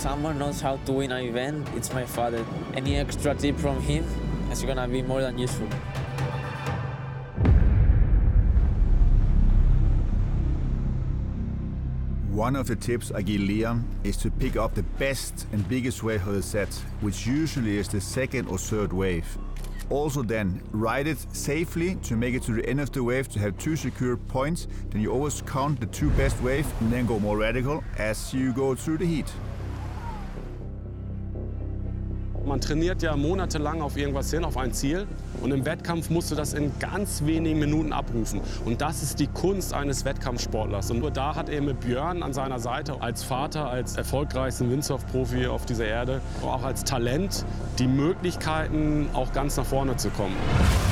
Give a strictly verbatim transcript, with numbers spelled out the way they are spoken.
someone knows how to win an event, it's my father. Any extra tip from him is gonna be more than useful. One of the tips I give Liam is to pick up the best and biggest wave of the set, which usually is the second or third wave. Also then, ride it safely to make it to the end of the wave to have two secure points. Then you always count the two best waves and then go more radical as you go through the heat. Man trainiert ja monatelang auf irgendwas hin, auf ein Ziel. Und im Wettkampf musst du das in ganz wenigen Minuten abrufen. Und das ist die Kunst eines Wettkampfsportlers. Und nur da hat er mit Björn an seiner Seite, als Vater, als erfolgreichsten Windsurf-Profi auf dieser Erde, auch als Talent, die Möglichkeiten, auch ganz nach vorne zu kommen.